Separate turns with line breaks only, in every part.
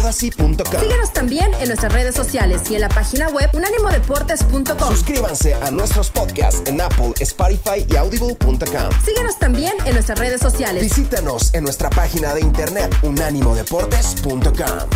Audacy.com.
Síguenos también en nuestras redes sociales y en la página web unanimodeportes.com.
Suscríbanse a nuestros podcasts en Apple, Spotify y Audible.com.
Síguenos también en nuestras redes sociales.
Visítanos en nuestra página de internet unanimodeportes.com.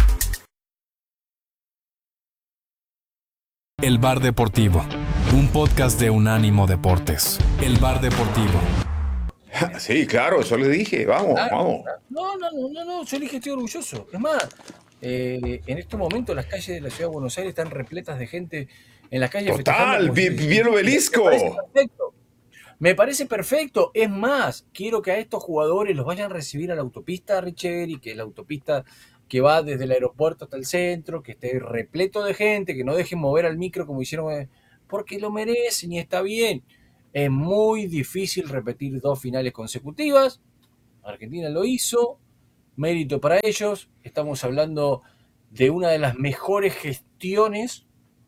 El Bar Deportivo, un podcast de Unánimo Deportes. El Bar Deportivo.
Sí, claro, eso le dije. Vamos, vamos.
No, yo dije estoy orgulloso. Es más, en este momento las calles de la ciudad de Buenos Aires están repletas de gente en las calles.
Total, bien obelisco.
Me parece perfecto. Es más, quiero que a estos jugadores los vayan a recibir a la autopista Richeri, que la autopista que va desde el aeropuerto hasta el centro, que esté repleto de gente, que no dejen mover al micro como hicieron, porque lo merecen y está bien. Es muy difícil repetir 2 finales consecutivas. Argentina lo hizo, mérito para ellos. Estamos hablando de una de las mejores gestiones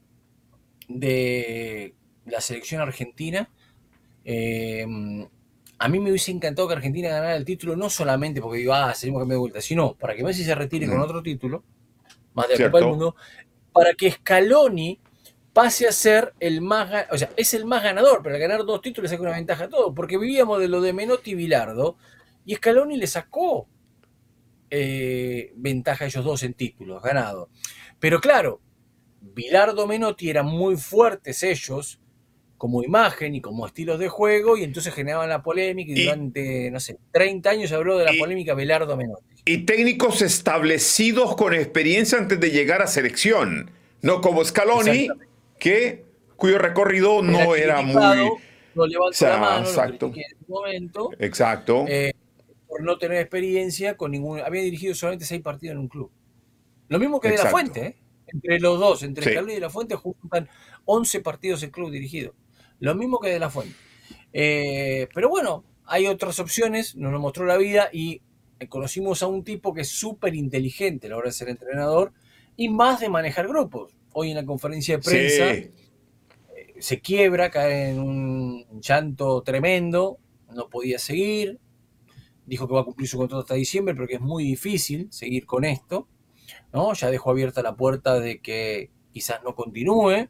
de la selección argentina. A mí me hubiese encantado que Argentina ganara el título, no solamente porque digo, seguimos cambiando de vuelta, sino para que Messi se retire con otro título, más de la Copa del Mundo, para que Scaloni pase a ser el más, o sea, es el más ganador, pero al ganar 2 títulos le saca una ventaja a todo, porque vivíamos de lo de Menotti y Bilardo, y Scaloni le sacó ventaja a ellos dos en títulos ganados. Pero claro, Bilardo, Menotti eran muy fuertes ellos, como imagen y como estilos de juego, y entonces generaban la polémica, y durante, no sé, 30 años se habló de la polémica Bilardo-Menotti.
Y técnicos establecidos con experiencia antes de llegar a selección, no como Scaloni, cuyo recorrido no era muy...
No levantó la mano,
exacto.
Lo critiqué en su momento.
Exacto.
Por no tener experiencia con ningún... Había dirigido solamente 6 partidos en un club. Lo mismo que De La Fuente, ¿eh? Entre los dos, entre Scaloni y De La Fuente, juntan 11 partidos en club dirigido. Lo mismo que De La Fuente. Pero bueno, hay otras opciones, nos lo mostró la vida y conocimos a un tipo que es súper inteligente a la hora de ser entrenador y más de manejar grupos. Hoy en la conferencia de prensa se quiebra, cae en un llanto tremendo, no podía seguir, dijo que va a cumplir su contrato hasta diciembre, pero que es muy difícil seguir con esto, ¿no? Ya dejó abierta la puerta de que quizás no continúe.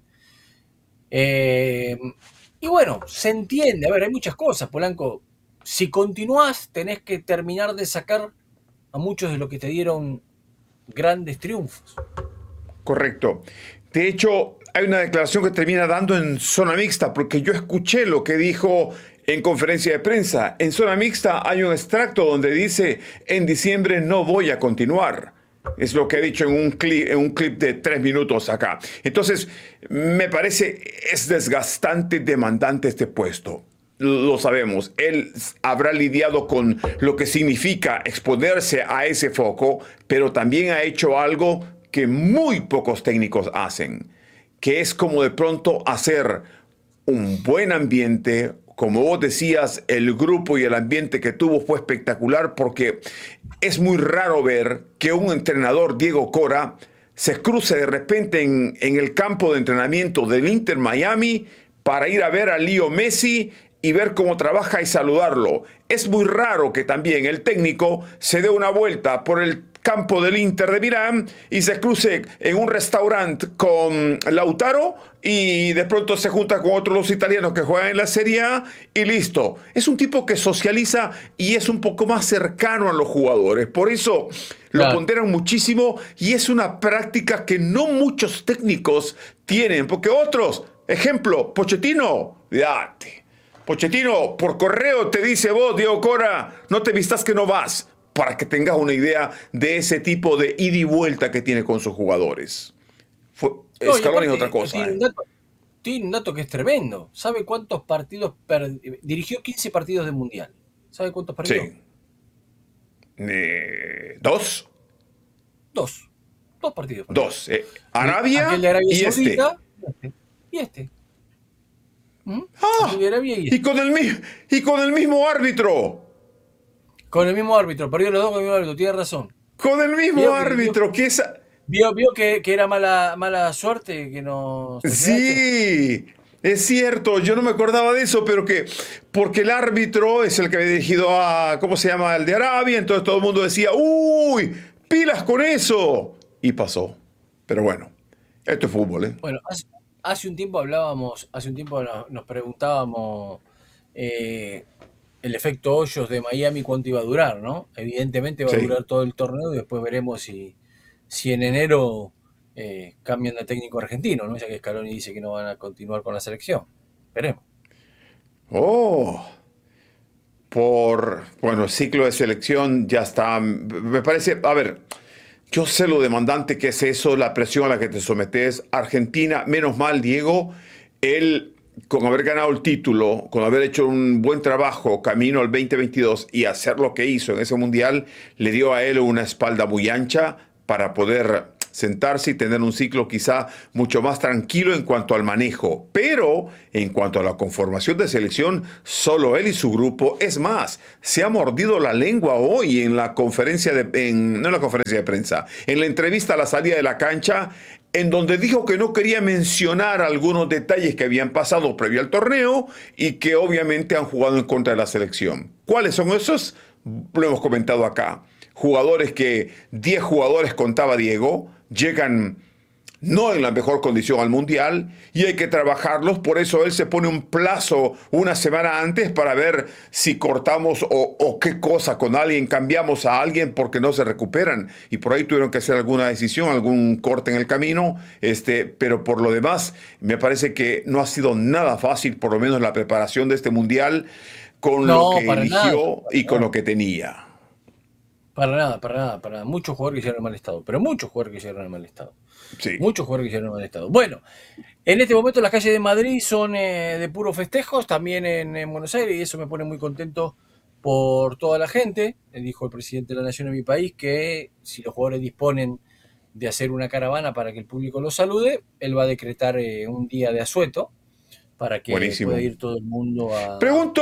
Y bueno, se entiende. A ver, hay muchas cosas, Polanco. Si continuás, tenés que terminar de sacar a muchos de los que te dieron grandes triunfos.
Correcto. De hecho, hay una declaración que termina dando en zona mixta, porque yo escuché lo que dijo en conferencia de prensa. En zona mixta hay un extracto donde dice, en diciembre no voy a continuar. Es lo que he dicho en un clip de 3 minutos acá. Entonces, me parece, es desgastante, demandante este puesto. Lo sabemos. Él habrá lidiado con lo que significa exponerse a ese foco, pero también ha hecho algo que muy pocos técnicos hacen, que es como de pronto hacer un buen ambiente. Como vos decías, el grupo y el ambiente que tuvo fue espectacular, porque es muy raro ver que un entrenador, Diego Cora, se cruce de repente en el campo de entrenamiento del Inter Miami para ir a ver a Leo Messi y ver cómo trabaja y saludarlo. Es muy raro que también el técnico se dé una vuelta por el campo del Inter de Milán y se cruce en un restaurante con Lautaro y de pronto se junta con otros los italianos que juegan en la Serie A y listo. Es un tipo que socializa y es un poco más cercano a los jugadores. Por eso lo ponderan muchísimo y es una práctica que no muchos técnicos tienen, porque otros, ejemplo, Pochettino, Pochettino por correo te dice, vos, Diego Cora, no te vistas que no vas, para que tengas una idea de ese tipo de ida y vuelta que tiene con sus jugadores. Scaloni es otra cosa.
Tiene un dato que es tremendo. ¿Sabe cuántos partidos dirigió? 15 partidos de Mundial. ¿Sabe cuántos partidos?
Sí. ¿Dos?
Dos partidos.
Dos. Arabia,
aquel de Arabia
y
Saudita, y este.
Y con el mismo árbitro.
Con el mismo árbitro, perdió los dos con el mismo árbitro, tiene razón.
Con el mismo árbitro,
Vio que era mala suerte, que no...
Sí, es cierto, yo no me acordaba de eso, pero porque el árbitro es el que había dirigido a, ¿cómo se llama? El de Arabia, entonces todo el mundo decía, ¡uy! ¡Pilas con eso! y pasó. Pero bueno, esto es fútbol, ¿eh?
Bueno, hace un tiempo nos preguntábamos el efecto Hoyos de Miami cuánto iba a durar, ¿no? Evidentemente va a
Sí.
durar todo el torneo y después veremos si en enero cambian de técnico argentino, ¿no? Ya que Scaloni dice que no van a continuar con la selección. Veremos.
Oh, bueno, el ciclo de selección ya está. Me parece, a ver, yo sé lo demandante que es eso, la presión a la que te sometes. Argentina, menos mal, Diego, él, con haber ganado el título, con haber hecho un buen trabajo camino al 2022 y hacer lo que hizo en ese mundial, le dio a él una espalda muy ancha para poder sentarse y tener un ciclo quizá mucho más tranquilo en cuanto al manejo. Pero en cuanto a la conformación de selección, solo él y su grupo, es más, se ha mordido la lengua hoy en la conferencia no en la conferencia de prensa, en la entrevista a la salida de la cancha, en donde dijo que no quería mencionar algunos detalles que habían pasado previo al torneo y que obviamente han jugado en contra de la selección. ¿Cuáles son esos? Lo hemos comentado acá. Jugadores que 10 jugadores, contaba Diego, llegan no en la mejor condición al Mundial y hay que trabajarlos. Por eso él se pone un plazo una semana antes para ver si cortamos o qué cosa con alguien, cambiamos a alguien porque no se recuperan. Y por ahí tuvieron que hacer alguna decisión, algún corte en el camino. Pero por lo demás, me parece que no ha sido nada fácil, por lo menos la preparación de este Mundial, con lo que eligió y con lo que tenía.
Para nada. Muchos jugadores que llegaron en mal estado, pero muchos jugadores que llegaron en mal estado.
Sí.
Muchos jugadores que llegaron en mal estado. Bueno, en este momento las calles de Madrid son de puros festejos, también en Buenos Aires, y eso me pone muy contento por toda la gente. Dijo el presidente de la Nación en mi país que si los jugadores disponen de hacer una caravana para que el público los salude, él va a decretar un día de asueto para que pueda ir todo el mundo a...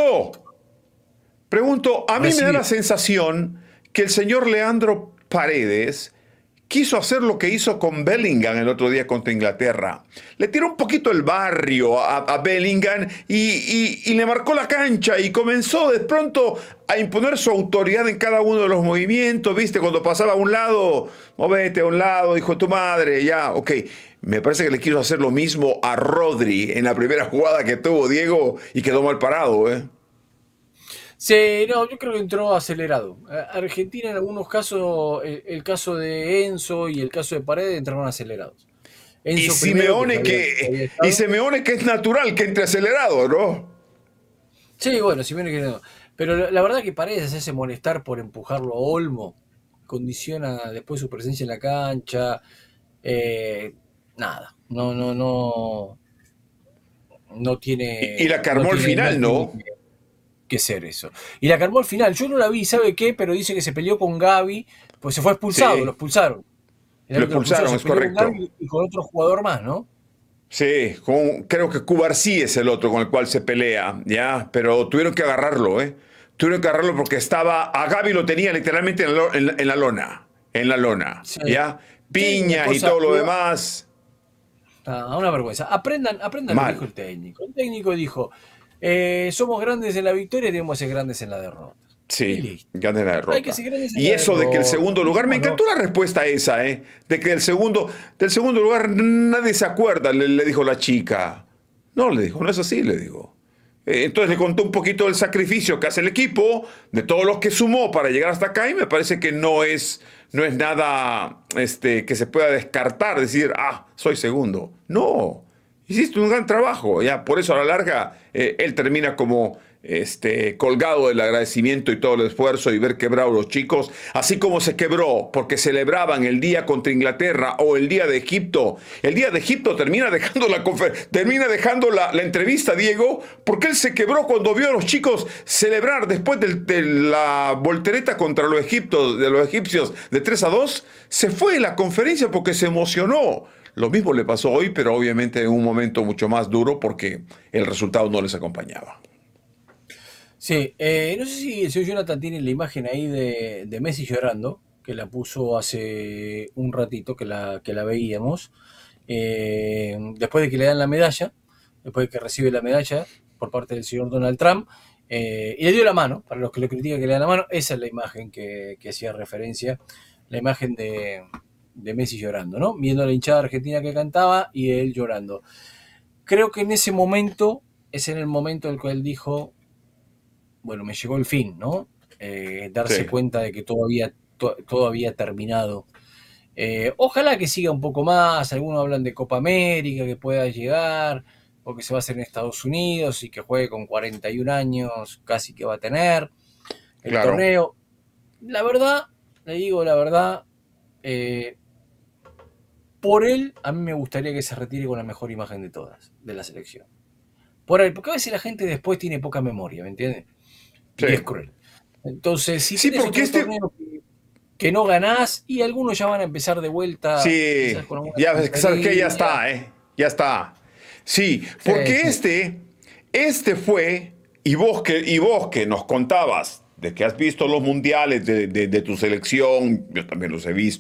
Pregunto, a mí me da la sensación que el señor Leandro Paredes quiso hacer lo que hizo con Bellingham el otro día contra Inglaterra. Le tiró un poquito el barrio a Bellingham y le marcó la cancha y comenzó de pronto a imponer su autoridad en cada uno de los movimientos. ¿Viste? Cuando pasaba a un lado, móvete a un lado, hijo de tu madre, ya, ok. Me parece que le quiso hacer lo mismo a Rodri en la primera jugada que tuvo Diego y quedó mal parado, ¿eh?
Sí, no, yo creo que entró acelerado. Argentina en algunos casos, el caso de Enzo y el caso de Paredes entraron acelerados.
Enzo Simeone que es natural que entre acelerado, ¿no?
Sí, bueno, Simeone que no. Pero la verdad que Paredes hace molestar por empujarlo a Olmo, condiciona después su presencia en la cancha. Nada, no tiene.
Y la carmó al final, ¿no?
Que ser eso. Y la carmó al final. Yo no la vi, ¿sabe qué? Pero dice que se peleó con Gavi, pues se fue expulsado, sí. Lo expulsaron.
Lo expulsaron, es correcto.
Y con otro jugador más, ¿no?
Sí, creo que Cubarsí es el otro con el cual se pelea, ¿ya? Pero tuvieron que agarrarlo, ¿eh? Tuvieron que agarrarlo porque a Gavi lo tenía literalmente en la lona, sí. ¿Ya? Piñas y todo lo demás.
Una vergüenza. Aprendan lo que dijo el técnico. El técnico dijo... somos grandes en la victoria y debemos ser grandes en la derrota.
Sí, grandes en la derrota.
Y
eso de que el segundo lugar, me encantó la respuesta esa, de que del segundo lugar nadie se acuerda, le dijo la chica. No, le dijo, no es así, le digo. Entonces le contó un poquito del sacrificio que hace el equipo, de todo lo que sumó para llegar hasta acá, y me parece que no es nada que se pueda descartar, decir, soy segundo. No. Hiciste un gran trabajo, ya por eso a la larga él termina como colgado del agradecimiento y todo el esfuerzo y ver quebrado los chicos, así como se quebró porque celebraban el día contra Inglaterra o el día de Egipto. El día de Egipto termina dejando la entrevista, Diego, porque él se quebró cuando vio a los chicos celebrar después de la voltereta contra los egipcios de 3-2. Se fue de la conferencia porque se emocionó. Lo mismo le pasó hoy, pero obviamente en un momento mucho más duro porque el resultado no les acompañaba.
Sí, no sé si el señor Jonathan tiene la imagen ahí de Messi llorando, que la puso hace un ratito, que la veíamos, después de que le dan la medalla, después de que recibe la medalla por parte del señor Donald Trump, y le dio la mano, para los que lo critican que le dan la mano, esa es la imagen que hacía referencia, la imagen de de Messi llorando, ¿no? Viendo a la hinchada argentina que cantaba y él llorando. Creo que en ese momento es en el momento en el que él dijo, bueno, me llegó el fin, ¿no? Darse cuenta de que todo había terminado. Ojalá que siga un poco más. Algunos hablan de Copa América, que pueda llegar, porque se va a hacer en Estados Unidos y que juegue con 41 años, casi que va a tener el torneo. La verdad, le digo la verdad, por él, a mí me gustaría que se retire con la mejor imagen de todas, de la selección. Por él, porque a veces la gente después tiene poca memoria, ¿me entiendes? Sí. Y es cruel. Entonces, si tienes otro torneo que no ganás, y algunos ya van a empezar de vuelta.
Sí, ya sabes que ya está, ya está. Sí, porque sí. Este fue, y vos que nos contabas de que has visto los mundiales de tu selección, yo también los he visto.